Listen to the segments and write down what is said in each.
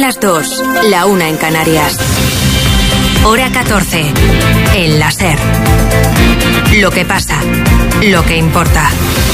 las 2, la 1 en Canarias. Hora 14, en la SER. Lo que pasa, lo que importa.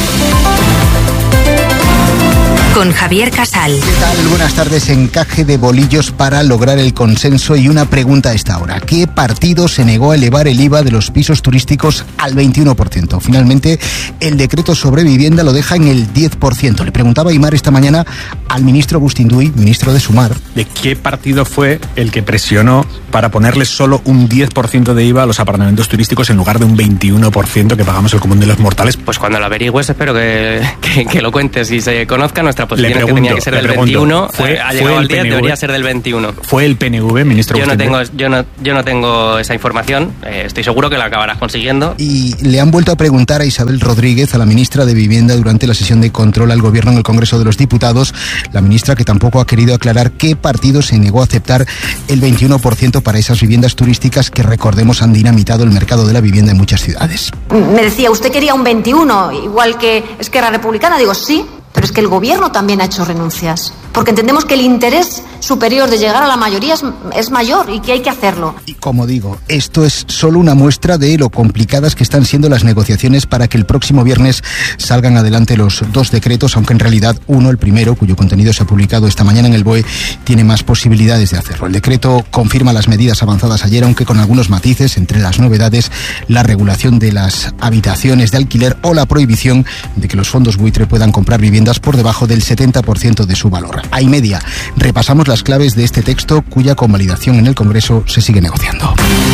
Con Javier Casal. ¿Qué tal? Buenas tardes. Encaje de bolillos para lograr el consenso y una pregunta a esta hora. ¿Qué partido se negó a elevar el IVA de los pisos turísticos al 21%? Finalmente, el decreto sobre vivienda lo deja en el 10%. Le preguntaba Aimar esta mañana al ministro Agustín Duy, ministro de Sumar. ¿De qué partido fue el que presionó para ponerle solo un 10% de IVA a los apartamentos turísticos en lugar de un 21% que pagamos el común de los mortales? Pues cuando lo averigües espero que lo cuentes y se conozca nuestra posición, que tenía que ser del 21, ha llegado al 10, debería ser del 21. ¿Fue el PNV, ministro? Yo no tengo esa información, estoy seguro que la acabarás consiguiendo. Y le han vuelto a preguntar a Isabel Rodríguez, a la ministra de Vivienda, durante la sesión de control al Gobierno en el Congreso de los Diputados, la ministra que tampoco ha querido aclarar qué partido se negó a aceptar el 21% para esas viviendas turísticas que, recordemos, han dinamitado el mercado de la vivienda en muchas ciudades. Me decía, usted quería un 21, igual que Esquerra Republicana. Digo, sí, pero es que el Gobierno también ha hecho renuncias, porque entendemos que el interés superior de llegar a la mayoría es mayor y que hay que hacerlo. Y como digo, esto es solo una muestra de lo complicadas que están siendo las negociaciones para que el próximo viernes salgan adelante los dos decretos, aunque en realidad uno, el primero, cuyo contenido se ha publicado esta mañana en el BOE, tiene más posibilidades de hacerlo. El decreto confirma las medidas avanzadas ayer, aunque con algunos matices, entre las novedades, la regulación de las habitaciones de alquiler o la prohibición de que los fondos buitre puedan comprar viviendas por debajo del 70% de su valor. A y media, repasamos las claves de este texto cuya convalidación en el Congreso se sigue negociando.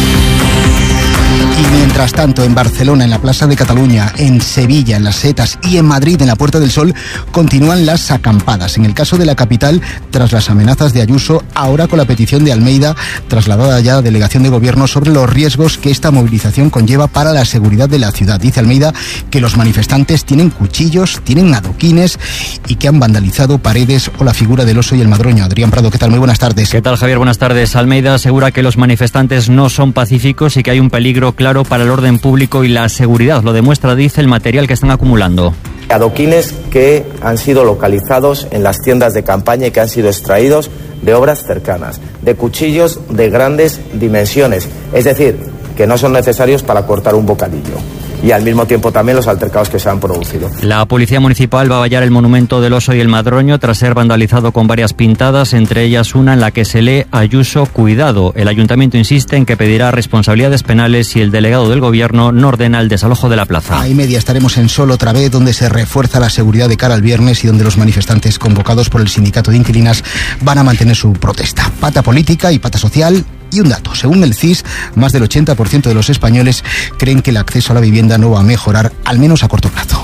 Y mientras tanto, en Barcelona, en la Plaza de Cataluña, en Sevilla, en las Setas y en Madrid, en la Puerta del Sol, continúan las acampadas. En el caso de la capital, tras las amenazas de Ayuso, ahora con la petición de Almeida, trasladada ya a la delegación de gobierno, sobre los riesgos que esta movilización conlleva para la seguridad de la ciudad. Dice Almeida que los manifestantes tienen cuchillos, tienen adoquines y que han vandalizado paredes o la figura del oso y el madroño. Adrián Prado, ¿qué tal? Muy buenas tardes. ¿Qué tal, Javier? Buenas tardes. Almeida asegura que los manifestantes no son pacíficos y que hay un peligro claro para el orden público y la seguridad. Lo demuestra, dice, el material que están acumulando. Adoquines que han sido localizados en las tiendas de campaña y que han sido extraídos de obras cercanas, de cuchillos de grandes dimensiones, es decir, que no son necesarios para cortar un bocadillo. Y al mismo tiempo también los altercados que se han producido. La Policía Municipal va a vallar el monumento del oso y el madroño tras ser vandalizado con varias pintadas, entre ellas una en la que se lee Ayuso, cuidado. El Ayuntamiento insiste en que pedirá responsabilidades penales si el delegado del Gobierno no ordena el desalojo de la plaza. A y media estaremos en Sol otra vez, donde se refuerza la seguridad de cara al viernes y donde los manifestantes convocados por el sindicato de inquilinas van a mantener su protesta. Pata política y pata social. Y un dato, según el CIS, más del 80% de los españoles creen que el acceso a la vivienda no va a mejorar, al menos a corto plazo.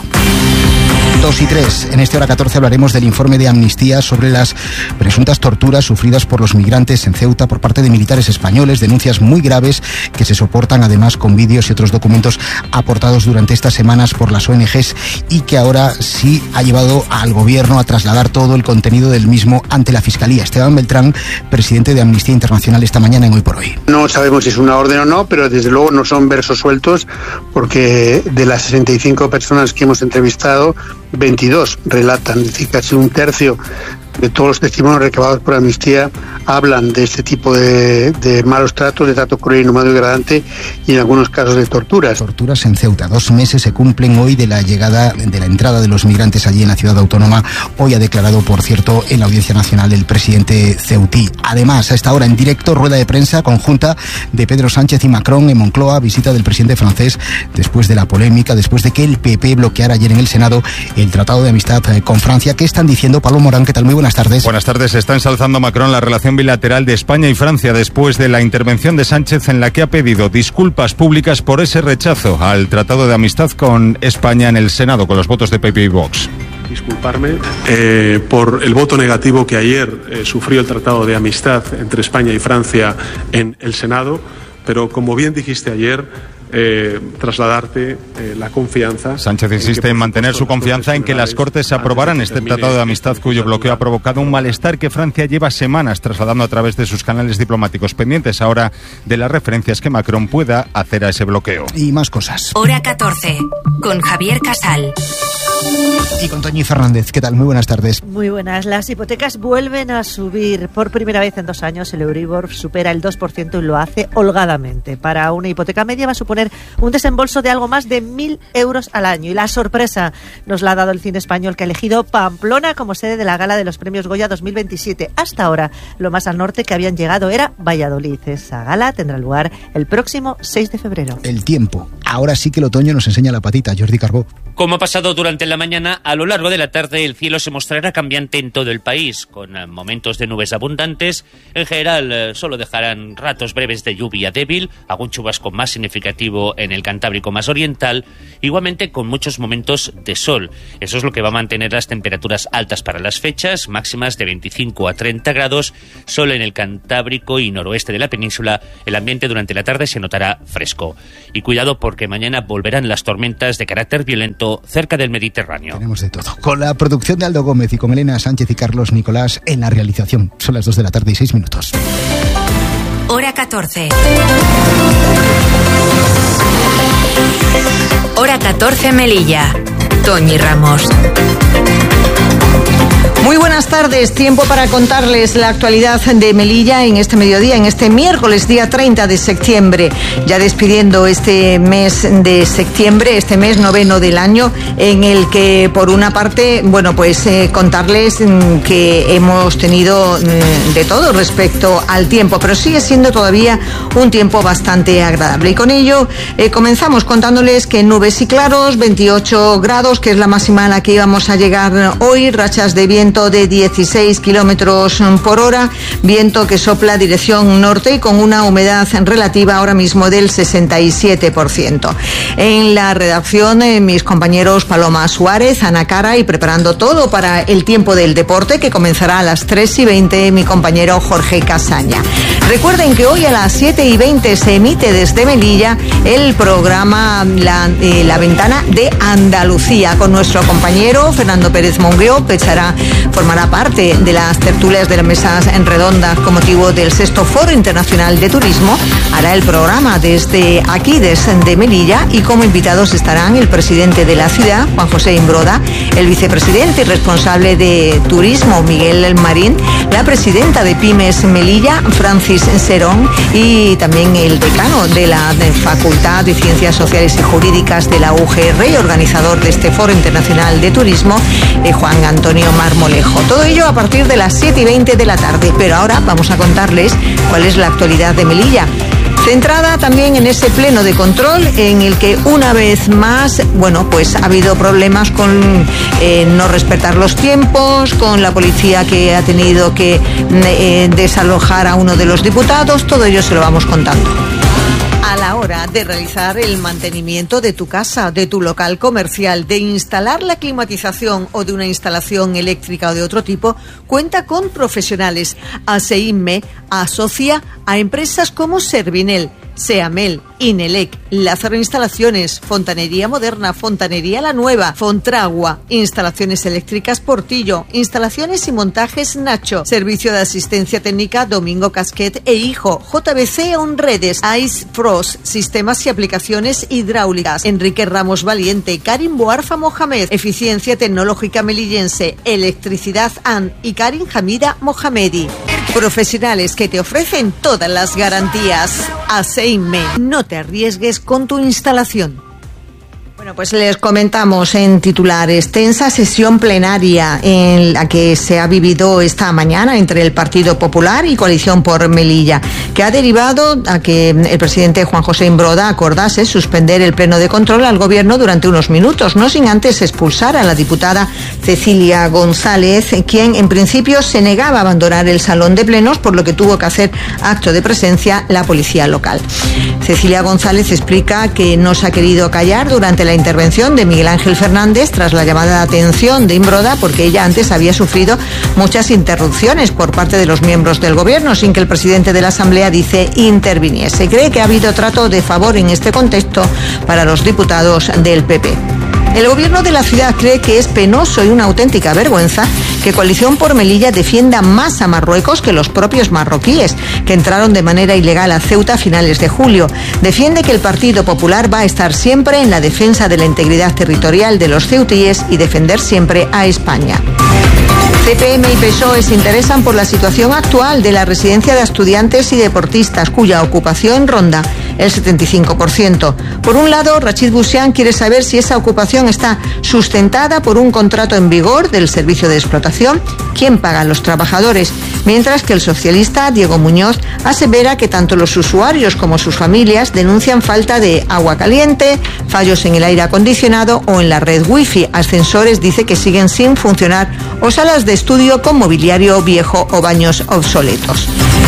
2 y 3. En este Hora 14 hablaremos del informe de Amnistía sobre las presuntas torturas sufridas por los migrantes en Ceuta por parte de militares españoles, denuncias muy graves que se soportan además con vídeos y otros documentos aportados durante estas semanas por las ONGs y que ahora sí ha llevado al Gobierno a trasladar todo el contenido del mismo ante la Fiscalía. Esteban Beltrán, presidente de Amnistía Internacional, esta mañana en Hoy por Hoy. No sabemos si es una orden o no, pero desde luego no son versos sueltos, porque de las 65 personas que hemos entrevistado, 22 relatan, es decir, casi un tercio de todos los testimonios recabados por Amnistía hablan de este tipo de malos tratos, de trato cruel, inhumano y degradante, y en algunos casos de torturas. Torturas en Ceuta. 2 meses se cumplen hoy de la entrada de los migrantes allí en la ciudad autónoma. Hoy ha declarado, por cierto, en la Audiencia Nacional el presidente ceutí. Además, a esta hora en directo, rueda de prensa conjunta de Pedro Sánchez y Macron en Moncloa, visita del presidente francés después de la polémica, después de que el PP bloqueara ayer en el Senado el Tratado de Amistad con Francia. ¿Qué están diciendo? Pablo Morán, ¿qué tal? Muy buenas tardes. Buenas tardes. Está ensalzando Macron la relación bilateral de España y Francia después de la intervención de Sánchez, en la que ha pedido disculpas públicas por ese rechazo al Tratado de Amistad con España en el Senado, con los votos de PP y Vox. Disculparme por el voto negativo que ayer sufrió el Tratado de Amistad entre España y Francia en el Senado, pero como bien dijiste ayer, trasladarte la confianza. Sánchez insiste en mantener su confianza en que las Cortes aprobarán este tratado de amistad cuyo bloqueo ha provocado un malestar que Francia lleva semanas trasladando a través de sus canales diplomáticos, pendientes ahora de las referencias que Macron pueda hacer a ese bloqueo. Y más cosas. Hora 14, con Javier Casal. Y con Toñi Fernández. ¿Qué tal? Muy buenas tardes. Muy buenas. Las hipotecas vuelven a subir. Por primera vez en 2 años el Euribor supera el 2% y lo hace holgadamente. Para una hipoteca media va a suponer un desembolso de algo más de 1.000 euros al año. Y la sorpresa nos la ha dado el cine español, que ha elegido Pamplona como sede de la gala de los premios Goya 2027. Hasta ahora, lo más al norte que habían llegado era Valladolid. Esa gala tendrá lugar el próximo 6 de febrero. El tiempo. Ahora sí que el otoño nos enseña la patita. Jordi Carbó. Como ha pasado durante la mañana, a lo largo de la tarde el cielo se mostrará cambiante en todo el país, con momentos de nubes abundantes. En general, solo dejarán ratos breves de lluvia débil, algún chubasco más significativo en el Cantábrico más oriental, igualmente con muchos momentos de sol. Eso es lo que va a mantener las temperaturas altas para las fechas, máximas de 25 a 30 grados. Solo en el Cantábrico y noroeste de la península el ambiente durante la tarde se notará fresco. Y cuidado porque mañana volverán las tormentas de carácter violento cerca del Mediterráneo. Tenemos de todo. Con la producción de Aldo Gómez y con Elena Sánchez y Carlos Nicolás en la realización. Son las 2 de la tarde y 6 minutos. Hora 14. Hora 14 Melilla. Toñi Ramos. Muy buenas tardes, tiempo para contarles la actualidad de Melilla en este mediodía, en este miércoles, día 30 de septiembre, ya despidiendo este mes de septiembre, este mes noveno del año, en el que por una parte, contarles que hemos tenido de todo respecto al tiempo, pero sigue siendo todavía un tiempo bastante agradable. Y con ello comenzamos contándoles que nubes y claros, 28 grados, que es la máxima a la que íbamos a llegar hoy, rachas de viento de 16 kilómetros por hora, viento que sopla dirección norte y con una humedad relativa ahora mismo del 67%. En la redacción, mis compañeros Paloma Suárez, Ana Cara, y preparando todo para el tiempo del deporte, que comenzará a las 3:20, mi compañero Jorge Casaña. Recuerden que hoy a las 7:20 se emite desde Melilla el programa La Ventana de Andalucía, con nuestro compañero Fernando Pérez Mongueo, que formará parte de las tertulias de las mesas en redondas con motivo del 6º Foro Internacional de Turismo. Hará el programa desde aquí, desde Melilla, y como invitados estarán el presidente de la ciudad, Juan José Imbroda, el vicepresidente y responsable de turismo, Miguel Marín, la presidenta de Pymes Melilla, Francis Serón, y también el decano de la Facultad de Ciencias Sociales y Jurídicas de la UGR y organizador de este Foro Internacional de Turismo, Juan Antonio Marmolejo. Todo ello a partir de las 7:20 de la tarde. Pero ahora vamos a contarles cuál es la actualidad de Melilla, centrada también en ese pleno de control en el que una vez más, ha habido problemas con no respetar los tiempos, con la policía que ha tenido que desalojar a uno de los diputados. Todo ello se lo vamos contando. A la hora de realizar el mantenimiento de tu casa, de tu local comercial, de instalar la climatización o de una instalación eléctrica o de otro tipo, cuenta con profesionales. ASEINME asocia a empresas como Servinel, Seamel, Inelec, Lázaro Instalaciones, Fontanería Moderna, Fontanería La Nueva, Fontragua, Instalaciones Eléctricas Portillo, Instalaciones y Montajes Nacho, Servicio de Asistencia Técnica Domingo Casquet e Hijo, JBC Onredes, Ice Frost, Sistemas y Aplicaciones Hidráulicas, Enrique Ramos Valiente, Karim Boarfa Mohamed, Eficiencia Tecnológica Melillense, Electricidad AN y Karim Hamida Mohamedi. Profesionales que te ofrecen todas las garantías. ASEINME, no te arriesgues con tu instalación. Bueno, pues les comentamos en titulares, tensa sesión plenaria en la que se ha vivido esta mañana entre el Partido Popular y Coalición por Melilla, que ha derivado a que el presidente Juan José Imbroda acordase suspender el pleno de control al gobierno durante unos minutos, no sin antes expulsar a la diputada Cecilia González, quien en principio se negaba a abandonar el salón de plenos, por lo que tuvo que hacer acto de presencia la policía local. Cecilia González explica que no se ha querido callar durante la intervención de Miguel Ángel Fernández tras la llamada de atención de Imbroda, porque ella antes había sufrido muchas interrupciones por parte de los miembros del gobierno sin que el presidente de la Asamblea, dice, interviniese. Cree que ha habido trato de favor en este contexto para los diputados del PP. El gobierno de la ciudad cree que es penoso y una auténtica vergüenza que Coalición por Melilla defienda más a Marruecos que los propios marroquíes, que entraron de manera ilegal a Ceuta a finales de julio. Defiende que el Partido Popular va a estar siempre en la defensa de la integridad territorial de los ceutíes y defender siempre a España. CPM y PSOE se interesan por la situación actual de la residencia de estudiantes y deportistas, cuya ocupación ronda el 75%. Por un lado, Rachid Bouchian quiere saber si esa ocupación está sustentada por un contrato en vigor del servicio de explotación, quién paga a los trabajadores, mientras que el socialista Diego Muñoz asevera que tanto los usuarios como sus familias denuncian falta de agua caliente, fallos en el aire acondicionado o en la red wifi. Ascensores dice que siguen sin funcionar o salas de estudio con mobiliario viejo o baños obsoletos.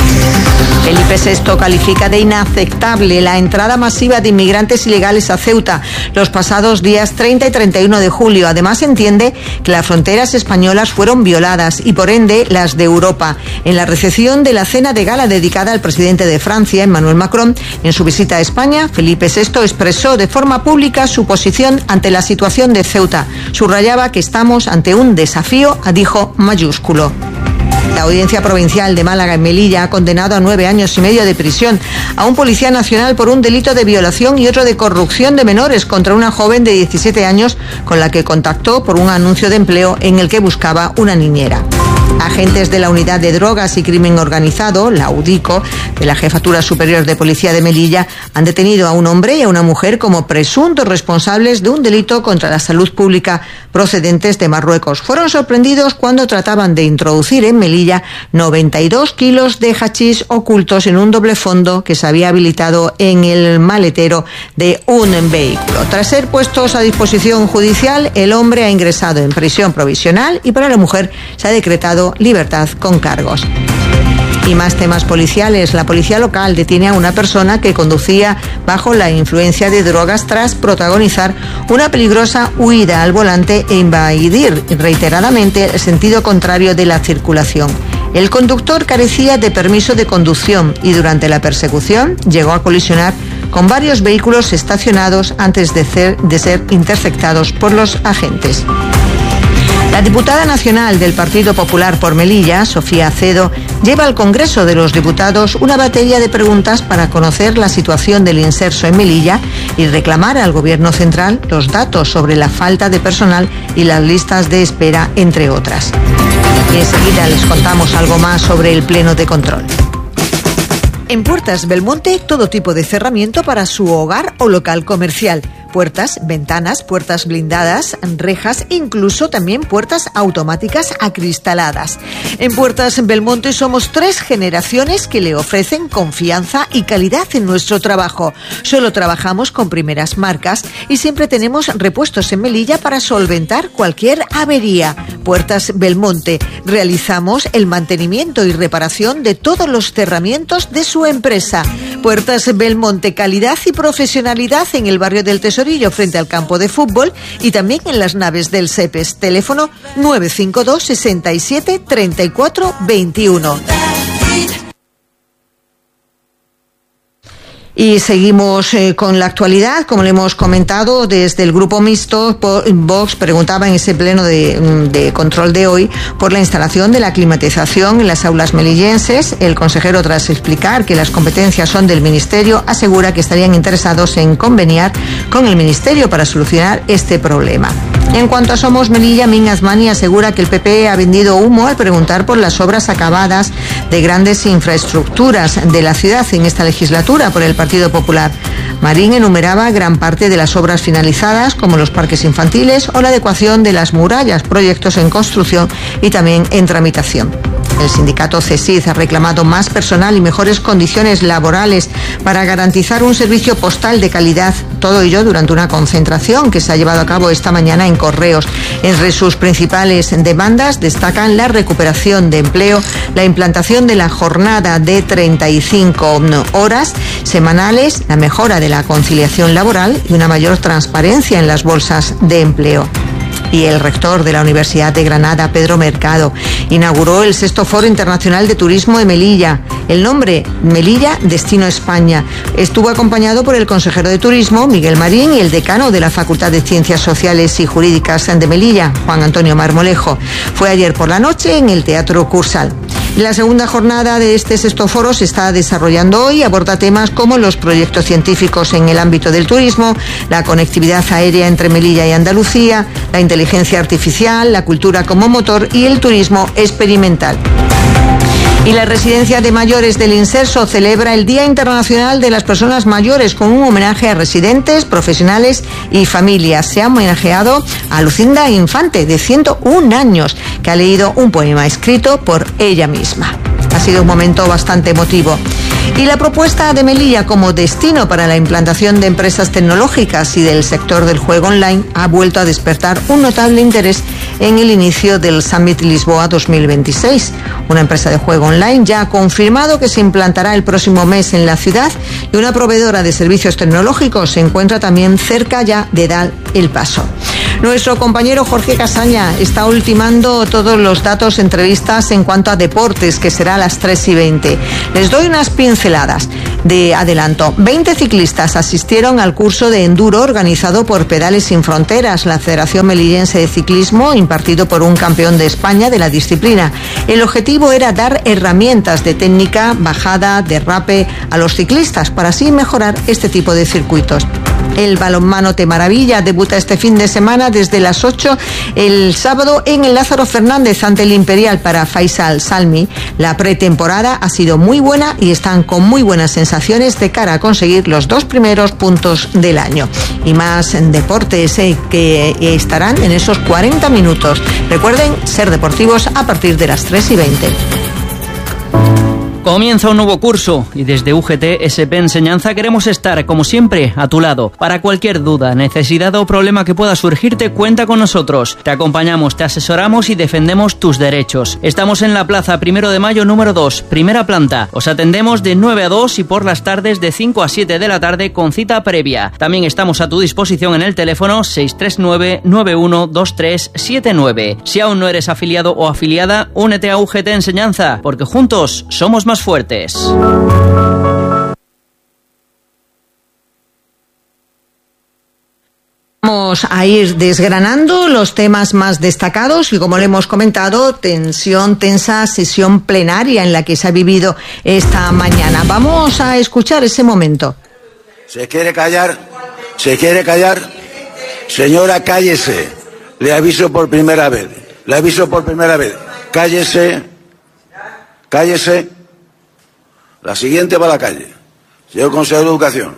Felipe VI califica de inaceptable la entrada masiva de inmigrantes ilegales a Ceuta los pasados días 30 y 31 de julio. Además, entiende que las fronteras españolas fueron violadas y, por ende, las de Europa. En la recepción de la cena de gala dedicada al presidente de Francia, Emmanuel Macron, en su visita a España, Felipe VI expresó de forma pública su posición ante la situación de Ceuta. Subrayaba que estamos ante un desafío, dijo, mayúsculo. La Audiencia Provincial de Málaga en Melilla ha condenado a 9 años y medio de prisión a un policía nacional por un delito de violación y otro de corrupción de menores contra una joven de 17 años con la que contactó por un anuncio de empleo en el que buscaba una niñera. Agentes de la Unidad de Drogas y Crimen Organizado, la UDICO, de la Jefatura Superior de Policía de Melilla, han detenido a un hombre y a una mujer como presuntos responsables de un delito contra la salud pública procedentes de Marruecos. Fueron sorprendidos cuando trataban de introducir en Melilla 92 kilos de hachís ocultos en un doble fondo que se había habilitado en el maletero de un vehículo. Tras ser puestos a disposición judicial, el hombre ha ingresado en prisión provisional y para la mujer se ha decretado libertad con cargos. Y más temas policiales. La policía local detiene a una persona que conducía bajo la influencia de drogas tras protagonizar una peligrosa huida al volante e invadir reiteradamente el sentido contrario de la circulación. El conductor carecía de permiso de conducción y durante la persecución llegó a colisionar con varios vehículos estacionados antes de ser interceptados por los agentes. La diputada nacional del Partido Popular por Melilla, Sofía Acedo, lleva al Congreso de los Diputados una batería de preguntas para conocer la situación del inserso en Melilla y reclamar al Gobierno central los datos sobre la falta de personal y las listas de espera, entre otras. Y enseguida les contamos algo más sobre el pleno de control. En Puertas Belmonte, todo tipo de cerramiento para su hogar o local comercial. Puertas, ventanas, puertas blindadas, rejas, incluso también puertas automáticas acristaladas. En Puertas Belmonte somos 3 generaciones que le ofrecen confianza y calidad en nuestro trabajo. Solo trabajamos con primeras marcas y siempre tenemos repuestos en Melilla para solventar cualquier avería. Puertas Belmonte. Realizamos el mantenimiento y reparación de todos los cerramientos de su empresa. Puertas Belmonte, calidad y profesionalidad en el barrio del Tesorillo frente al campo de fútbol y también en las naves del SEPES. Teléfono 952 67 34 21. Y seguimos con la actualidad. Como le hemos comentado, desde el Grupo Mixto, Vox preguntaba en ese pleno de control de hoy por la instalación de la climatización en las aulas melillenses. El consejero, tras explicar que las competencias son del Ministerio, asegura que estarían interesados en conveniar con el Ministerio para solucionar este problema. En cuanto a Somos Melilla, Min Azmani asegura que el PP ha vendido humo al preguntar por las obras acabadas de grandes infraestructuras de la ciudad en esta legislatura por el Partido Popular. Marín enumeraba gran parte de las obras finalizadas, como los parques infantiles o la adecuación de las murallas, proyectos en construcción y también en tramitación. El sindicato CESID ha reclamado más personal y mejores condiciones laborales para garantizar un servicio postal de calidad Todo ello durante una concentración que se ha llevado a cabo esta mañana en Correos. Entre sus principales demandas destacan la recuperación de empleo, la implantación de la jornada de 35 horas semanales, la mejora de la conciliación laboral y una mayor transparencia en las bolsas de empleo. Y el rector de la Universidad de Granada, Pedro Mercado, inauguró el 6º Foro Internacional de Turismo de Melilla. El nombre, Melilla, Destino España. Estuvo acompañado por el consejero de Turismo, Miguel Marín, y el decano de la Facultad de Ciencias Sociales y Jurídicas de Melilla, Juan Antonio Marmolejo. Fue ayer por la noche en el Teatro Cursal. La segunda jornada de este 6º foro se está desarrollando hoy. Aborda temas como los proyectos científicos en el ámbito del turismo, la conectividad aérea entre Melilla y Andalucía, la inteligencia artificial, la cultura como motor y el turismo experimental. Y la Residencia de Mayores del Inserso celebra el Día Internacional de las Personas Mayores con un homenaje a residentes, profesionales y familias. Se ha homenajeado a Lucinda Infante, de 101 años, que ha leído un poema escrito por ella misma. Ha sido un momento bastante emotivo. Y la propuesta de Melilla como destino para la implantación de empresas tecnológicas y del sector del juego online ha vuelto a despertar un notable interés en el inicio del Summit Lisboa 2026. Una empresa de juego online ya ha confirmado que se implantará el próximo mes en la ciudad y una proveedora de servicios tecnológicos se encuentra también cerca ya de dar el paso. Nuestro compañero Jorge Casaña está ultimando todos los datos, entrevistas en cuanto a deportes, que será a las 3:20. Les doy unas pinceladas de adelanto. 20 ciclistas asistieron al curso de enduro organizado por Pedales Sin Fronteras, la Federación Melillense de Ciclismo, impartido por un campeón de España de la disciplina. El objetivo era dar herramientas de técnica, bajada, derrape a los ciclistas para así mejorar este tipo de circuitos. El balonmano Te Maravilla debuta este fin de semana desde las 8 el sábado en el Lázaro Fernández ante el Imperial para Faisal Salmi. La pretemporada ha sido muy buena y están con muy buenas sensaciones de cara a conseguir los 2 primeros puntos del año. Y más deportes que estarán en esos 40 minutos. Recuerden, Ser Deportivos a partir de las 3:20. Comienza un nuevo curso y desde UGT SP Enseñanza queremos estar, como siempre, a tu lado. Para cualquier duda, necesidad o problema que pueda surgirte, cuenta con nosotros. Te acompañamos, te asesoramos y defendemos tus derechos. Estamos en la Plaza 1 de Mayo número 2, primera planta. Os atendemos de 9 a 2 y por las tardes de 5 a 7 de la tarde con cita previa. También estamos a tu disposición en el teléfono 639-912379. Si aún no eres afiliado o afiliada, únete a UGT Enseñanza, porque juntos somos más fuertes. Vamos a ir desgranando los temas más destacados y, como le hemos comentado, tensa sesión plenaria en la que se ha vivido esta mañana. Vamos a escuchar ese momento. ¿Se quiere callar? ¿Se quiere callar? Señora, cállese. Le aviso por primera vez. Le aviso por primera vez. Cállese. Cállese. La siguiente va a la calle. Señor consejero de Educación.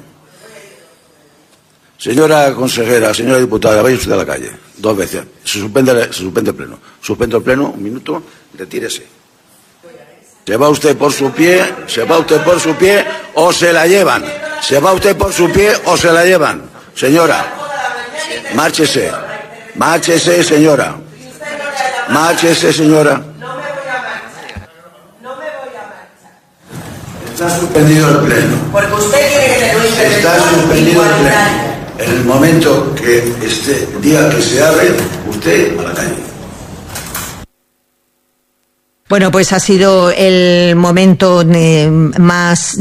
Señora consejera, señora diputada, vaya usted a la calle. 2 veces. Se suspende el pleno. Suspendo el pleno, un minuto, retírese. Se va usted por su pie o se la llevan. Se va usted por su pie o se la llevan. Señora, márchese. Márchese, señora. Márchese, señora. Está suspendido el pleno. Porque usted quiere que te lo diga. Está suspendido el pleno. En el momento que diga que se abre, usted a la calle. Bueno, pues ha sido el momento más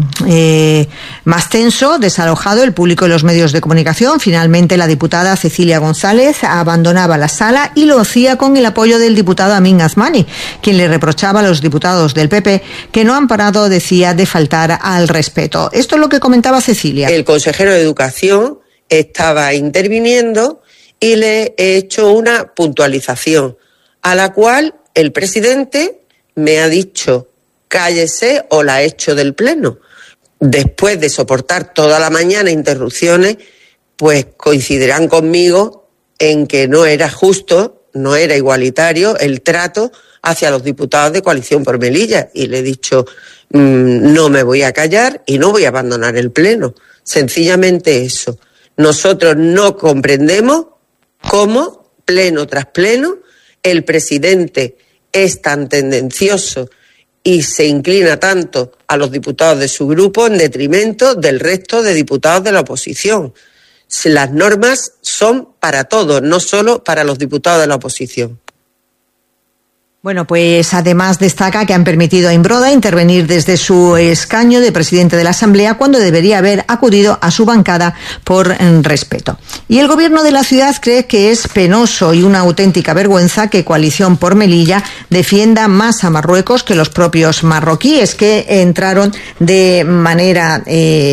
tenso, desalojado el público y los medios de comunicación. Finalmente, la diputada Cecilia González abandonaba la sala y lo hacía con el apoyo del diputado Amin Azmani, quien le reprochaba a los diputados del PP que no han parado, decía, de faltar al respeto. Esto es lo que comentaba Cecilia. El consejero de Educación estaba interviniendo y le he hecho una puntualización, a la cual el presidente me ha dicho cállese o la echo del pleno. Después de soportar toda la mañana interrupciones, pues coincidirán conmigo en que no era justo, no era igualitario el trato hacia los diputados de Coalición por Melilla. Y le he dicho, no me voy a callar y no voy a abandonar el pleno. Sencillamente eso. Nosotros no comprendemos cómo, pleno tras pleno, el presidente es tan tendencioso y se inclina tanto a los diputados de su grupo en detrimento del resto de diputados de la oposición. Las normas son para todos, no solo para los diputados de la oposición. Bueno, pues además destaca que han permitido a Imbroda intervenir desde su escaño de presidente de la Asamblea cuando debería haber acudido a su bancada por respeto. Y el gobierno de la ciudad cree que es penoso y una auténtica vergüenza que Coalición por Melilla defienda más a Marruecos que los propios marroquíes que entraron de manera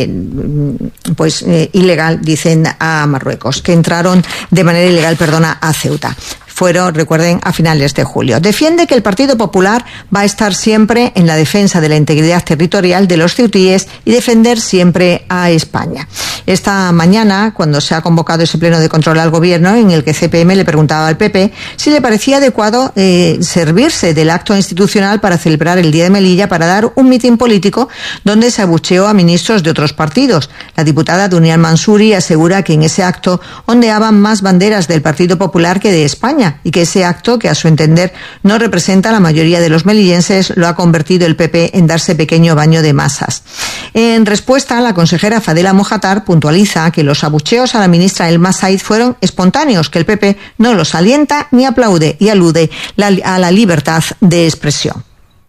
ilegal, dicen, a Marruecos, que entraron de manera ilegal, a Ceuta. Fueron, recuerden, a finales de julio. Defiende que el Partido Popular va a estar siempre en la defensa de la integridad territorial de los ceutíes y defender siempre a España. Esta mañana, cuando se ha convocado ese pleno de control al Gobierno, en el que CPM le preguntaba al PP si le parecía adecuado servirse del acto institucional para celebrar el Día de Melilla para dar un mitin político donde se abucheó a ministros de otros partidos. La diputada Dunia Al-Mansuri asegura que en ese acto ondeaban más banderas del Partido Popular que de España, y que ese acto, que a su entender no representa a la mayoría de los melillenses, lo ha convertido el PP en darse pequeño baño de masas. En respuesta, la consejera Fadela Mojatar puntualiza que los abucheos a la ministra Elma Said fueron espontáneos, que el PP no los alienta ni aplaude, y alude a la libertad de expresión.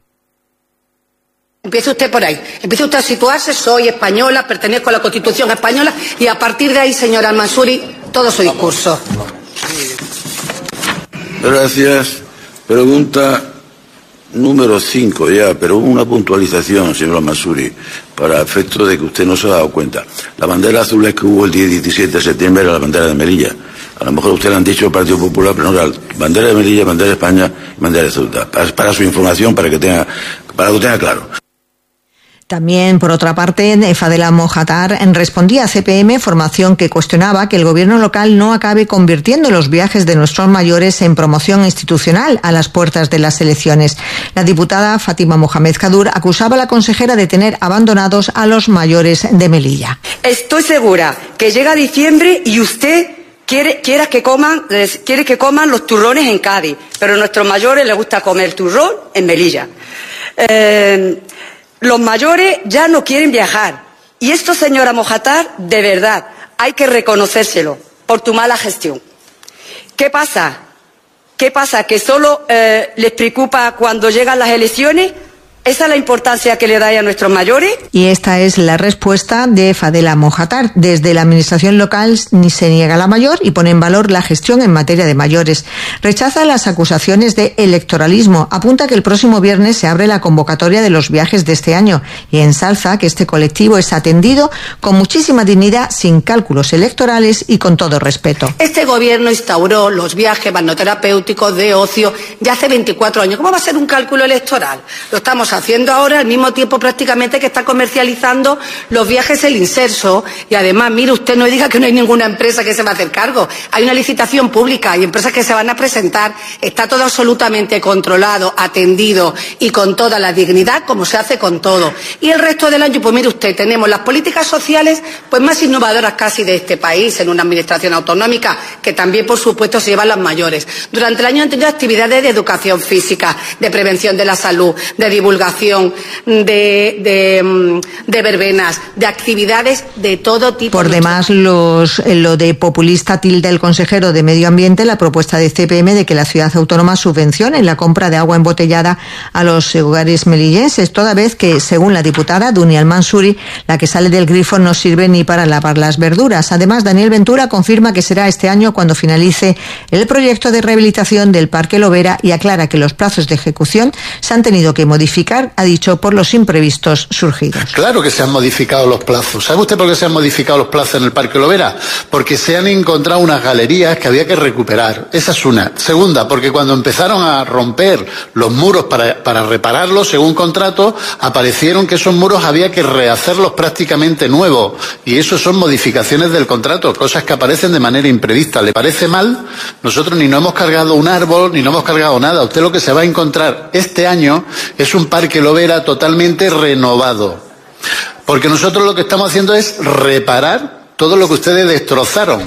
Empiece usted por ahí, empiece usted a situarse, soy española, pertenezco a la Constitución española, y a partir de ahí, señora Al-Mansuri, todo su discurso. Gracias. Pregunta número 5 ya, pero una puntualización, señor Al-Mansuri, para efecto de que usted no se ha dado cuenta. La bandera azul es que hubo el día 17 de septiembre era la bandera de Melilla. A lo mejor usted le han dicho el Partido Popular, pero no era bandera de Melilla, bandera de España y bandera de Ceuta. Para su información, para que lo tenga claro. También, por otra parte, Fadela Mojatar respondía a CPM, formación que cuestionaba que el gobierno local no acabe convirtiendo los viajes de nuestros mayores en promoción institucional a las puertas de las elecciones. La diputada Fátima Mohamed Kadur acusaba a la consejera de tener abandonados a los mayores de Melilla. Estoy segura que llega diciembre y usted quiere que coman los turrones en Cádiz, pero a nuestros mayores les gusta comer turrón en Melilla. Los mayores ya no quieren viajar. Y esto, señora Mojatar, de verdad, hay que reconocérselo por tu mala gestión. ¿Qué pasa? ¿Que solo les preocupa cuando llegan las elecciones? ¿Esa es la importancia que le dais a nuestros mayores? Y esta es la respuesta de Fadela Mojatar. Desde la administración local ni se niega la mayor y pone en valor la gestión en materia de mayores. Rechaza las acusaciones de electoralismo. Apunta que el próximo viernes se abre la convocatoria de los viajes de este año y ensalza que este colectivo es atendido con muchísima dignidad, sin cálculos electorales y con todo respeto. Este gobierno instauró los viajes balneoterapéuticos de ocio ya hace 24 años. ¿Cómo va a ser un cálculo electoral? Lo estamos haciendo ahora al mismo tiempo prácticamente que está comercializando los viajes el Inserso. Y además, mire usted, no diga que no hay ninguna empresa que se va a hacer cargo. Hay una licitación pública, hay empresas que se van a presentar. Está todo absolutamente controlado, atendido y con toda la dignidad, como se hace con todo. Y el resto del año, pues mire usted, tenemos las políticas sociales pues más innovadoras casi de este país, en una administración autonómica que también, por supuesto, se llevan las mayores. Durante el año han tenido actividades de educación física, de prevención de la salud, de divulgación, de verbenas, de actividades de todo tipo. Por demás, lo de populista tilda el consejero de Medio Ambiente la propuesta de CPM de que la ciudad autónoma subvencione la compra de agua embotellada a los hogares melillenses, toda vez que, según la diputada Dunia Al-Mansuri, la que sale del grifo no sirve ni para lavar las verduras. Además, Daniel Ventura confirma que será este año cuando finalice el proyecto de rehabilitación del Parque Lovera y aclara que los plazos de ejecución se han tenido que modificar, ha dicho, por los imprevistos surgidos. Claro que se han modificado los plazos. ¿Sabe usted por qué se han modificado los plazos en el Parque Lovera? Porque se han encontrado unas galerías que había que recuperar. Esa es una. Segunda, porque cuando empezaron a romper los muros para repararlos, según contrato, aparecieron que esos muros había que rehacerlos prácticamente nuevos. Y eso son modificaciones del contrato, cosas que aparecen de manera imprevista. ¿Le parece mal? Nosotros ni nos hemos cargado un árbol, ni no hemos cargado nada. Usted lo que se va a encontrar este año es un Parque Lovera totalmente renovado. Porque nosotros lo que estamos haciendo es reparar todo lo que ustedes destrozaron.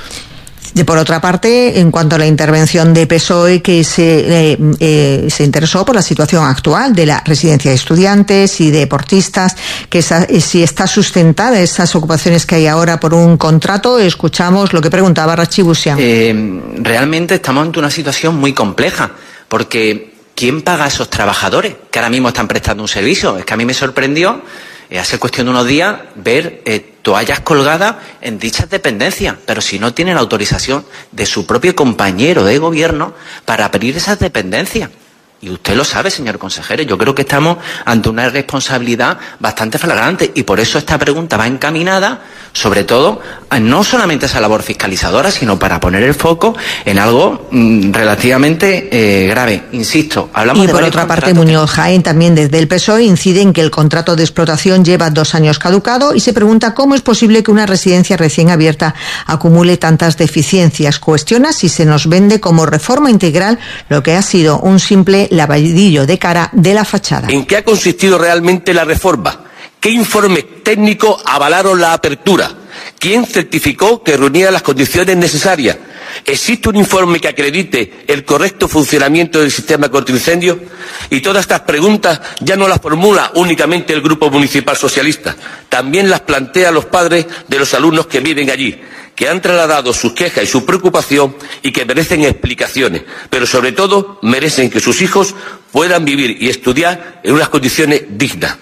Por otra parte, en cuanto a la intervención de PSOE, que se interesó por la situación actual de la residencia de estudiantes y deportistas, que si está sustentada esas ocupaciones que hay ahora por un contrato, escuchamos lo que preguntaba Rachi Busian. Realmente estamos ante una situación muy compleja, porque ¿quién paga a esos trabajadores que ahora mismo están prestando un servicio? Es que a mí me sorprendió hace cuestión de unos días ver toallas colgadas en dichas dependencias, pero si no tienen autorización de su propio compañero de gobierno para abrir esas dependencias. Y usted lo sabe, señor consejero, yo creo que estamos ante una responsabilidad bastante flagrante y por eso esta pregunta va encaminada, sobre todo, no solamente a esa labor fiscalizadora, sino para poner el foco en algo relativamente grave. Insisto, hablamos de... Y por otra parte, Muñoz Jaén, también desde el PSOE, incide en que el contrato de explotación lleva 2 años caducado y se pregunta cómo es posible que una residencia recién abierta acumule tantas deficiencias. Cuestiona si se nos vende como reforma integral lo que ha sido un simple lavadillo de cara de la fachada. ¿En qué ha consistido realmente la reforma? ¿Qué informes técnicos avalaron la apertura? ¿Quién certificó que reunía las condiciones necesarias? ¿Existe un informe que acredite el correcto funcionamiento del sistema contra incendios? Y todas estas preguntas ya no las formula únicamente el Grupo Municipal Socialista, también las plantean los padres de los alumnos que viven allí, que han trasladado sus quejas y su preocupación y que merecen explicaciones, pero sobre todo merecen que sus hijos puedan vivir y estudiar en unas condiciones dignas.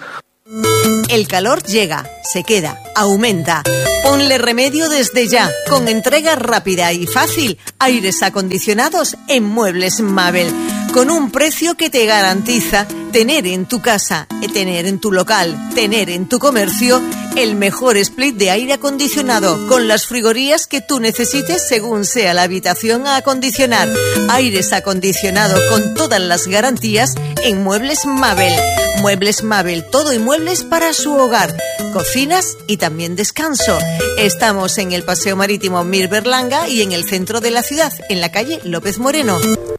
El calor llega, se queda, aumenta. Ponle remedio desde ya, con entrega rápida y fácil. Aires acondicionados en Muebles Mabel, con un precio que te garantiza tener en tu casa, tener en tu local, tener en tu comercio el mejor split de aire acondicionado, con las frigorías que tú necesites según sea la habitación a acondicionar. Aires acondicionados con todas las garantías en Muebles Mabel. Muebles Mabel, todo y muebles para su hogar, cocinas y también descanso. Estamos en el Paseo Marítimo Mir Berlanga y en el centro de la ciudad, en la calle López Moreno.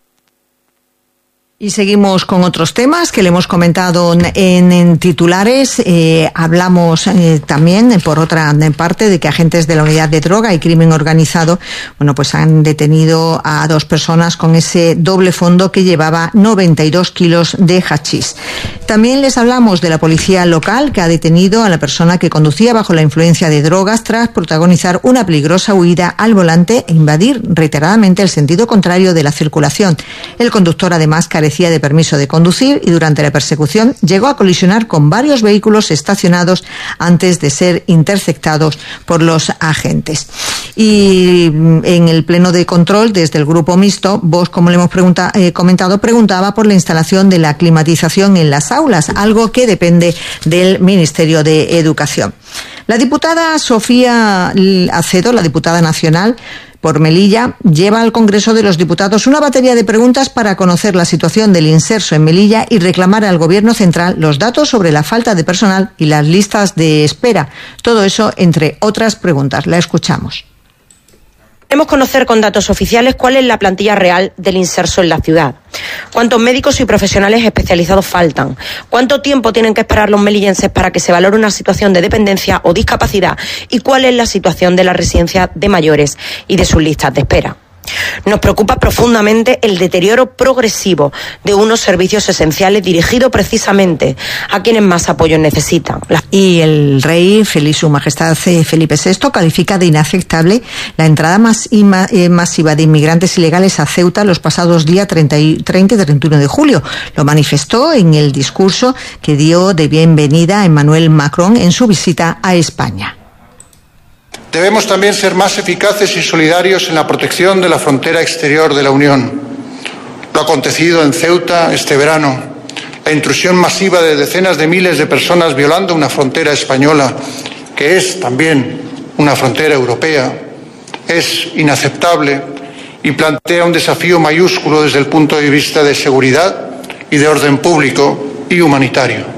Y seguimos con otros temas que le hemos comentado en titulares. Hablamos también, por otra parte, de que agentes de la Unidad de Droga y Crimen Organizado, pues han detenido a 2 personas con ese doble fondo que llevaba 92 kilos de hachís. También les hablamos de la policía local, que ha detenido a la persona que conducía bajo la influencia de drogas tras protagonizar una peligrosa huida al volante e invadir reiteradamente el sentido contrario de la circulación. El conductor además carecía de permiso de conducir y durante la persecución llegó a colisionar con varios vehículos estacionados antes de ser interceptados por los agentes. Y en el pleno de control, desde el grupo mixto, Vox, como le hemos comentado, preguntaba por la instalación de la climatización en las aulas, algo que depende del Ministerio de Educación. La diputada Sofía Acedo, la diputada nacional por Melilla, lleva al Congreso de los Diputados una batería de preguntas para conocer la situación del inserso en Melilla y reclamar al Gobierno central los datos sobre la falta de personal y las listas de espera. Todo eso, entre otras preguntas. La escuchamos. Queremos conocer con datos oficiales cuál es la plantilla real del inserso en la ciudad. ¿Cuántos médicos y profesionales especializados faltan? ¿Cuánto tiempo tienen que esperar los melillenses para que se valore una situación de dependencia o discapacidad? ¿Y cuál es la situación de la residencia de mayores y de sus listas de espera? Nos preocupa profundamente el deterioro progresivo de unos servicios esenciales dirigido precisamente a quienes más apoyo necesitan. Y el rey, Su Majestad Felipe VI, califica de inaceptable la entrada masiva de inmigrantes ilegales a Ceuta los pasados días 30 y 31 de julio. Lo manifestó en el discurso que dio de bienvenida a Emmanuel Macron en su visita a España. Debemos también ser más eficaces y solidarios en la protección de la frontera exterior de la Unión. Lo acontecido en Ceuta este verano, la intrusión masiva de decenas de miles de personas violando una frontera española, que es también una frontera europea, es inaceptable y plantea un desafío mayúsculo desde el punto de vista de seguridad y de orden público y humanitario.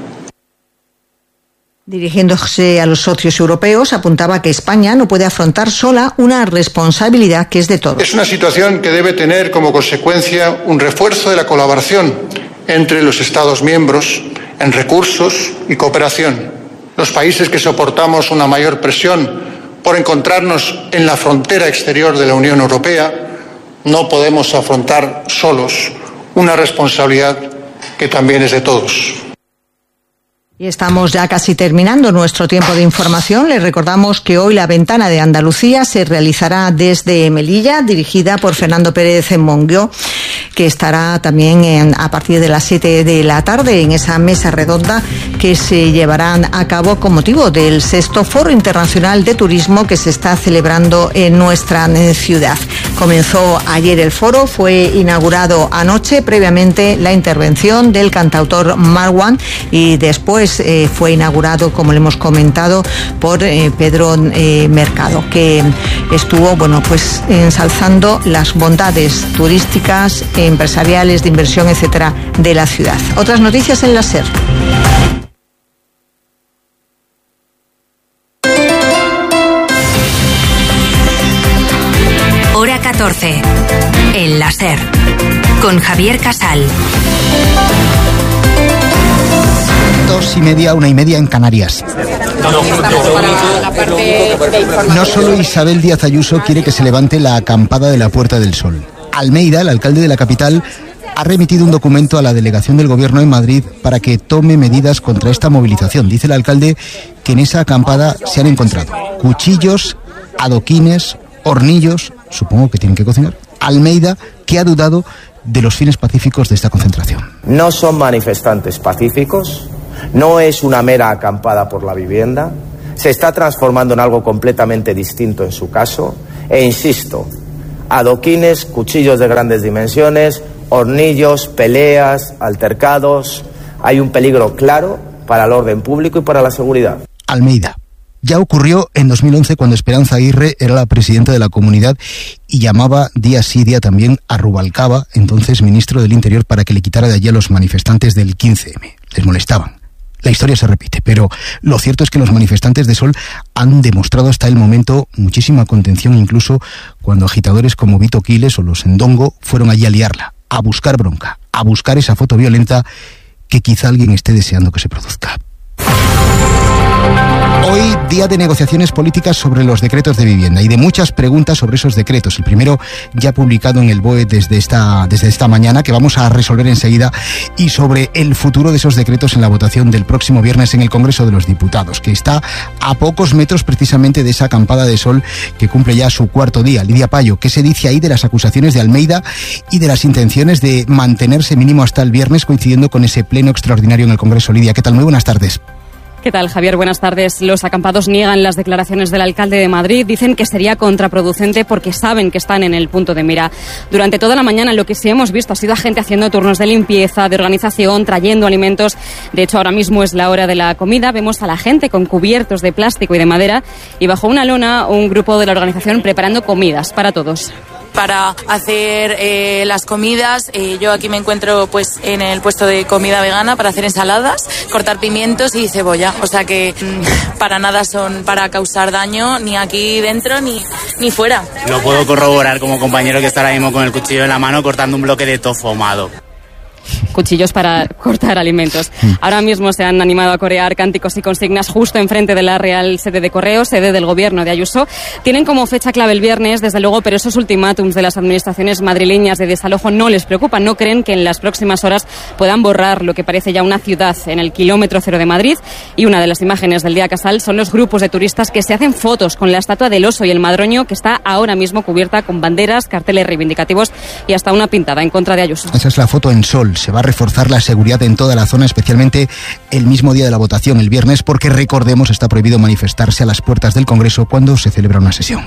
Dirigiéndose a los socios europeos, apuntaba que España no puede afrontar sola una responsabilidad que es de todos. Es una situación que debe tener como consecuencia un refuerzo de la colaboración entre los Estados miembros en recursos y cooperación. Los países que soportamos una mayor presión por encontrarnos en la frontera exterior de la Unión Europea, no podemos afrontar solos una responsabilidad que también es de todos. Y estamos ya casi terminando nuestro tiempo de información. Les recordamos que hoy la Ventana de Andalucía se realizará desde Melilla, dirigida por Fernando Pérez Monguió, que estará también a partir de las 7 de la tarde en esa mesa redonda que se llevarán a cabo con motivo del 6º Foro Internacional de Turismo que se está celebrando en nuestra ciudad. Comenzó ayer el foro, fue inaugurado anoche, previamente la intervención del cantautor Marwan, y después fue inaugurado, como le hemos comentado, por Pedro Mercado, que estuvo, pues ensalzando las bondades turísticas, empresariales, de inversión, etcétera, de la ciudad. Otras noticias en la SER. Hora 14. En la SER. Con Javier Casal. 2:30, 1:30 en Canarias. No solo Isabel Díaz Ayuso quiere que se levante la acampada de la Puerta del Sol. Almeida, el alcalde de la capital, ha remitido un documento a la delegación del Gobierno en Madrid para que tome medidas contra esta movilización. Dice el alcalde que en esa acampada se han encontrado cuchillos, adoquines, hornillos, supongo que tienen que cocinar. Almeida, que ha dudado de los fines pacíficos de esta concentración. No son manifestantes pacíficos, no es una mera acampada por la vivienda, se está transformando en algo completamente distinto en su caso, e insisto, adoquines, cuchillos de grandes dimensiones, hornillos, peleas, altercados, hay un peligro claro para el orden público y para la seguridad. Almeida. Ya ocurrió en 2011 cuando Esperanza Aguirre era la presidenta de la comunidad y llamaba día sí día también a Rubalcaba, entonces ministro del Interior, para que le quitara de allí a los manifestantes del 15M. Les molestaban. La historia se repite, pero lo cierto es que los manifestantes de Sol han demostrado hasta el momento muchísima contención, incluso cuando agitadores como Vito Quiles o los Endongo fueron allí a liarla, a buscar bronca, a buscar esa foto violenta que quizá alguien esté deseando que se produzca. Hoy, día de negociaciones políticas sobre los decretos de vivienda y de muchas preguntas sobre esos decretos. El primero ya publicado en el BOE desde esta mañana, que vamos a resolver enseguida, y sobre el futuro de esos decretos en la votación del próximo viernes en el Congreso de los Diputados, que está a pocos metros precisamente de esa acampada de Sol que cumple ya su cuarto día. Lidia Payo, ¿qué se dice ahí de las acusaciones de Almeida y de las intenciones de mantenerse mínimo hasta el viernes, coincidiendo con ese pleno extraordinario en el Congreso? Lidia, ¿qué tal? Muy buenas tardes. ¿Qué tal, Javier? Buenas tardes. Los acampados niegan las declaraciones del alcalde de Madrid. Dicen que sería contraproducente porque saben que están en el punto de mira. Durante toda la mañana lo que sí hemos visto ha sido a gente haciendo turnos de limpieza, de organización, trayendo alimentos. De hecho, ahora mismo es la hora de la comida. Vemos a la gente con cubiertos de plástico y de madera y bajo una lona un grupo de la organización preparando comidas para todos. Para hacer las comidas, yo aquí me encuentro pues en el puesto de comida vegana para hacer ensaladas, cortar pimientos y cebolla, o sea que para nada son para causar daño ni aquí dentro ni fuera. Lo puedo corroborar como compañero que está ahora mismo con el cuchillo en la mano cortando un bloque de tofu ahumado. Cuchillos para cortar alimentos. Ahora mismo se han animado a corear cánticos y consignas justo enfrente de la Real Sede de Correos, sede del Gobierno de Ayuso. Tienen como fecha clave el viernes, desde luego, pero esos ultimátums de las administraciones madrileñas de desalojo no les preocupan. No creen que en las próximas horas puedan borrar lo que parece ya una ciudad en el kilómetro cero de Madrid. Y una de las imágenes del día Casal son los grupos de turistas que se hacen fotos con la estatua del oso y el madroño, que está ahora mismo cubierta con banderas, carteles reivindicativos y hasta una pintada en contra de Ayuso. Esa es la foto en Sol. Se va a reforzar la seguridad en toda la zona, especialmente el mismo día de la votación, el viernes, porque recordemos, está prohibido manifestarse a las puertas del Congreso cuando se celebra una sesión.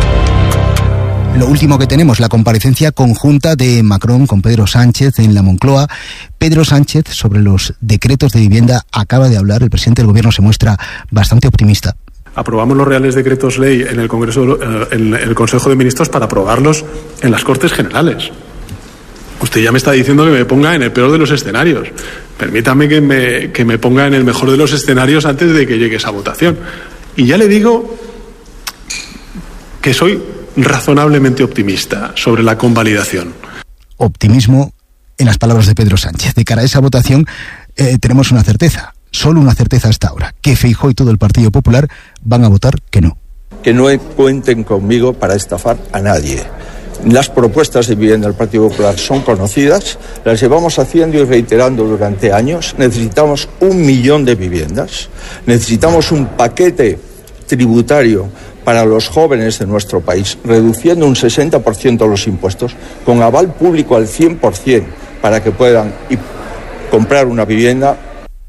Lo último que tenemos, la comparecencia conjunta de Macron con Pedro Sánchez en la Moncloa. Pedro Sánchez, sobre los decretos de vivienda, acaba de hablar. El presidente del Gobierno se muestra bastante optimista. Aprobamos los reales decretos ley en el Congreso, en el Consejo de Ministros, para aprobarlos en las Cortes Generales. Usted ya me está diciendo que me ponga en el peor de los escenarios. Permítame que me ponga en el mejor de los escenarios antes de que llegue esa votación. Y ya le digo que soy razonablemente optimista sobre la convalidación. Optimismo en las palabras de Pedro Sánchez. De cara a esa votación tenemos una certeza, solo una certeza hasta ahora, que Feijóo y todo el Partido Popular van a votar que no. que no cuenten conmigo para estafar a nadie. Las propuestas de vivienda del Partido Popular son conocidas, las llevamos haciendo y reiterando durante años. Necesitamos 1 millón de viviendas, necesitamos un paquete tributario para los jóvenes de nuestro país, reduciendo un 60% los impuestos, con aval público al 100% para que puedan comprar una vivienda.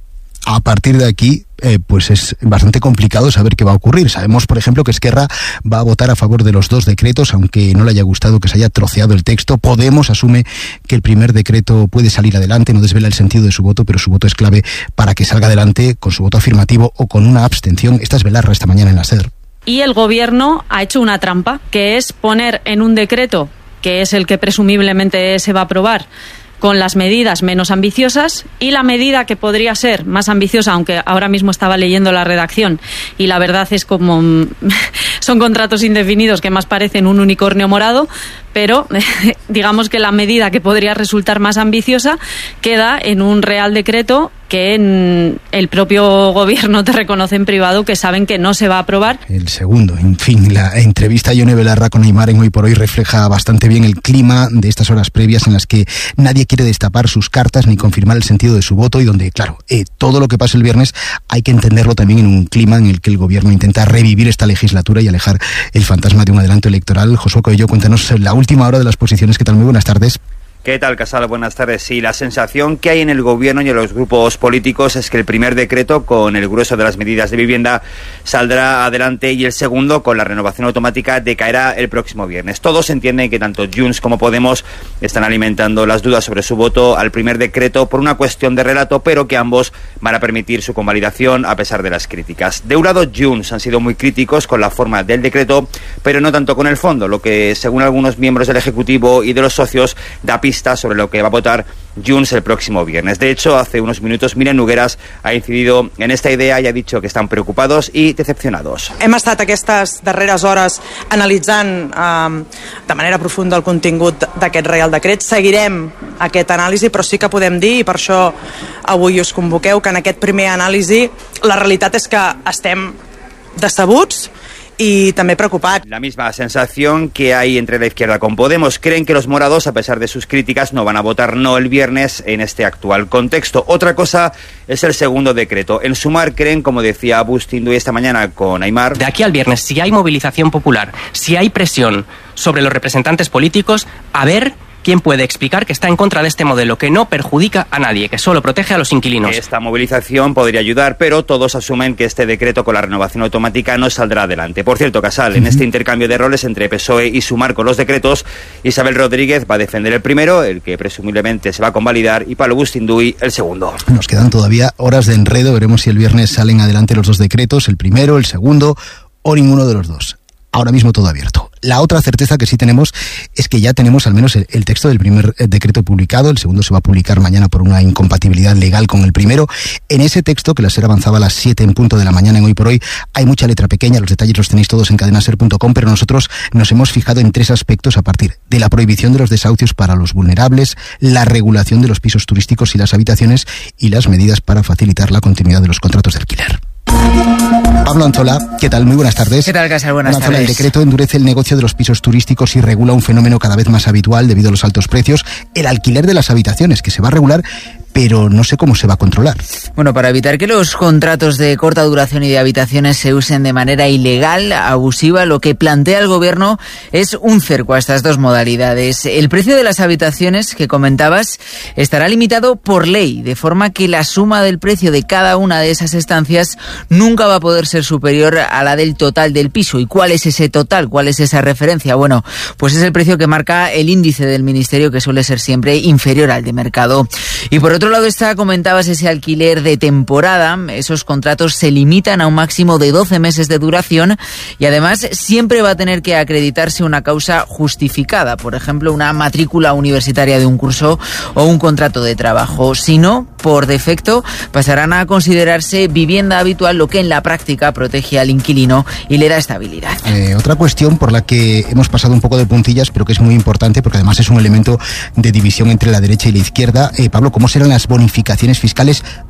A partir de aquí, pues es bastante complicado saber qué va a ocurrir. Sabemos, por ejemplo, que Esquerra va a votar a favor de los 2 decretos, aunque no le haya gustado que se haya troceado el texto. Podemos asume que el primer decreto puede salir adelante, no desvela el sentido de su voto, pero su voto es clave para que salga adelante con su voto afirmativo o con una abstención. Esta es Belarra esta mañana en la SER. Y el Gobierno ha hecho una trampa, que es poner en un decreto, que es el que presumiblemente se va a aprobar, con las medidas menos ambiciosas, y la medida que podría ser más ambiciosa, aunque ahora mismo estaba leyendo la redacción y la verdad es como son contratos indefinidos que más parecen un unicornio morado, pero digamos que la medida que podría resultar más ambiciosa queda en un Real Decreto que en el propio Gobierno te reconoce en privado que saben que no se va a aprobar. El segundo, en fin, la entrevista a Ione Belarra con Aimar en Hoy por Hoy refleja bastante bien el clima de estas horas previas en las que nadie quiere destapar sus cartas ni confirmar el sentido de su voto y donde, claro, todo lo que pase el viernes hay que entenderlo también en un clima en el que el Gobierno intenta revivir esta legislatura y alejar el fantasma de un adelanto electoral. Josué Coello, cuéntanos la última hora de las posiciones. ¿Qué tal? Muy buenas tardes. ¿Qué tal, Casal? Buenas tardes. Sí, la sensación que hay en el Gobierno y en los grupos políticos es que el primer decreto, con el grueso de las medidas de vivienda, saldrá adelante y el segundo, con la renovación automática, decaerá el próximo viernes. Todos entienden que tanto Junts como Podemos están alimentando las dudas sobre su voto al primer decreto por una cuestión de relato, pero que ambos van a permitir su convalidación a pesar de las críticas. De un lado, Junts han sido muy críticos con la forma del decreto, pero no tanto con el fondo, lo que, según algunos miembros del Ejecutivo y de los socios, da pista sobre lo que va a votar Junts el próximo viernes. De hecho, hace unos minutos Míriam Nogueras ha incidido en esta idea y ha dicho que están preocupados y decepcionados. Hem estat aquestes darreres hores analitzant de manera profunda el contingut d'aquest Reial Decret. Seguirem aquest anàlisi, però sí que podem dir, i per això avui us convoqueu, que en aquest primer anàlisi la realitat és que estem decebuts y también preocupado. La misma sensación que hay entre la izquierda con Podemos. Creen que los morados, a pesar de sus críticas, no van a votar no el viernes en este actual contexto. Otra cosa es el segundo decreto. En Sumar creen, como decía Bustindu esta mañana con Aimar, de aquí al viernes, si hay movilización popular, si hay presión sobre los representantes políticos, a ver ¿quién puede explicar que está en contra de este modelo que no perjudica a nadie, que solo protege a los inquilinos? Esta movilización podría ayudar, pero todos asumen que este decreto con la renovación automática no saldrá adelante. Por cierto, Casal, en este intercambio de roles entre PSOE y Sumar con los decretos, Isabel Rodríguez va a defender el primero, el que presumiblemente se va a convalidar, y Pablo Bustinduy el segundo. Nos quedan todavía horas de enredo. Veremos si el viernes salen adelante los 2 decretos, el primero, el segundo o ninguno de los 2. Ahora mismo todo abierto. La otra certeza que sí tenemos es que ya tenemos al menos el texto del primer decreto publicado. El segundo se va a publicar mañana por una incompatibilidad legal con el primero. En ese texto, que la SER avanzaba a las 7 en punto de la mañana en Hoy por Hoy, hay mucha letra pequeña. Los detalles los tenéis todos en cadenaser.com, pero nosotros nos hemos fijado en 3 aspectos a partir de la prohibición de los desahucios para los vulnerables, la regulación de los pisos turísticos y las habitaciones y las medidas para facilitar la continuidad de los contratos de alquiler. Pablo Anzola, ¿qué tal? Muy buenas tardes. ¿Qué tal, Casal? Buenas tardes. El decreto endurece el negocio de los pisos turísticos y regula un fenómeno cada vez más habitual debido a los altos precios, el alquiler de las habitaciones, que se va a regular, pero no sé cómo se va a controlar. Bueno, para evitar que los contratos de corta duración y de habitaciones se usen de manera ilegal, abusiva, lo que plantea el Gobierno es un cerco a estas 2 modalidades. El precio de las habitaciones que comentabas estará limitado por ley, de forma que la suma del precio de cada una de esas estancias nunca va a poder ser superior a la del total del piso. ¿Y cuál es ese total? ¿Cuál es esa referencia? Bueno, pues es el precio que marca el índice del Ministerio, que suele ser siempre inferior al de mercado. Y por otro lado comentabas ese alquiler de temporada. Esos contratos se limitan a un máximo de 12 meses de duración y además siempre va a tener que acreditarse una causa justificada, por ejemplo, una matrícula universitaria de un curso o un contrato de trabajo. Si no, por defecto, pasarán a considerarse vivienda habitual, lo que en la práctica protege al inquilino y le da estabilidad. Otra cuestión por la que hemos pasado un poco de puntillas, pero que es muy importante porque además es un elemento de división entre la derecha y la izquierda. Pablo, ¿cómo serán las bonificaciones fiscales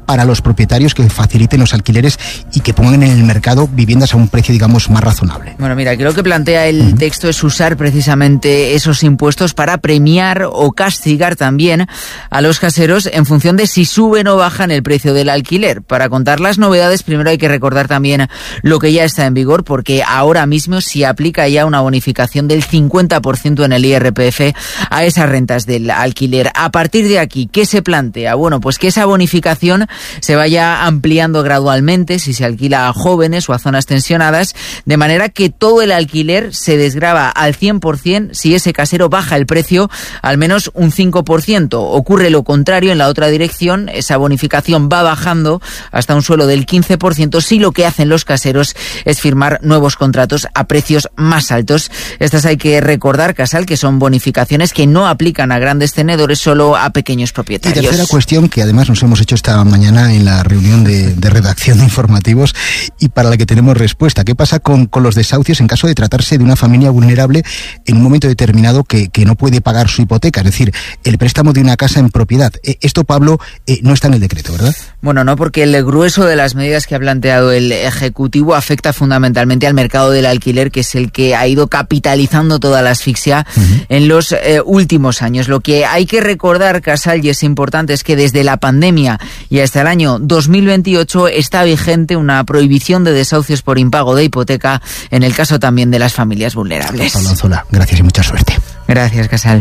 para los propietarios que faciliten los alquileres y que pongan en el mercado viviendas a un precio, digamos, más razonable. Bueno, mira, aquí lo que plantea el texto es usar precisamente esos impuestos para premiar o castigar también a los caseros en función de si suben o bajan el precio del alquiler. Para contar las novedades, primero hay que recordar también lo que ya está en vigor, porque ahora mismo se aplica ya una bonificación del 50% en el IRPF a esas rentas del alquiler. A partir de aquí, ¿qué se plantea? Bueno, pues que esa bonificación se vaya ampliando gradualmente si se alquila a jóvenes o a zonas tensionadas, de manera que todo el alquiler se desgrava al 100% si ese casero baja el precio al menos un 5%. Ocurre lo contrario en la otra dirección, esa bonificación va bajando hasta un suelo del 15% si lo que hacen los caseros es firmar nuevos contratos a precios más altos. Estas hay que recordar, Casal, que son bonificaciones que no aplican a grandes tenedores, solo a pequeños propietarios. Y tercera cuestión que además nos hemos hecho esta mañana en la reunión de redacción de informativos y para la que tenemos respuesta. ¿Qué pasa con los desahucios en caso de tratarse de una familia vulnerable en un momento determinado que no puede pagar su hipoteca? Es decir, el préstamo de una casa en propiedad. Esto, Pablo, no está en el decreto, ¿verdad? Bueno, no, porque el grueso de las medidas que ha planteado el Ejecutivo afecta fundamentalmente al mercado del alquiler, que es el que ha ido capitalizando toda la asfixia en los últimos años. Lo que hay que recordar, Casal, y es importante, es que desde la pandemia y hasta el año 2028 está vigente una prohibición de desahucios por impago de hipoteca en el caso también de las familias vulnerables. Pablo Anzola, gracias y mucha suerte. Gracias, Casal.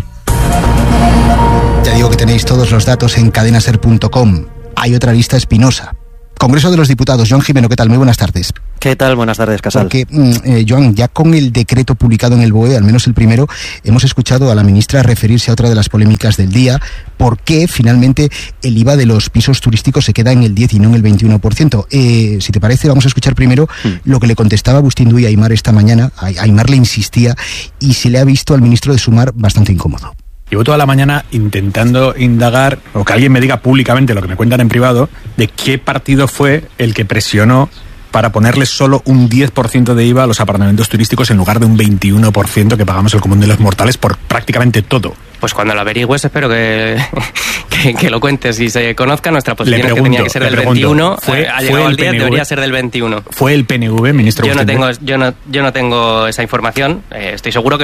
Ya digo que tenéis todos los datos en cadenaser.com. Hay otra lista espinosa. Congreso de los Diputados. Joan Jimeno, ¿qué tal? Muy buenas tardes. ¿Qué tal? Buenas tardes, Casal. Porque, Joan, ya con el decreto publicado en el BOE, al menos el primero, hemos escuchado a la ministra referirse a otra de las polémicas del día. ¿Por qué finalmente el IVA de los pisos turísticos se queda en el 10 y no en el 21%? Si te parece, vamos a escuchar primero lo que le contestaba Agustín Duy a Aimar esta mañana. Aimar le insistía y se le ha visto al ministro de Sumar bastante incómodo. Llevo toda la mañana intentando indagar, o que alguien me diga públicamente lo que me cuentan en privado, de qué partido fue el que presionó para ponerle solo un 10% de IVA a los apartamentos turísticos en lugar de un 21% que pagamos el común de los mortales por prácticamente todo. Pues cuando lo averigües espero que lo cuentes y se conozca. Nuestra posición es que tenía que ser del 21, ha llegado el 10, debería ser del 21. ¿Fue el PNV, ministro? Yo no tengo esa información, estoy seguro que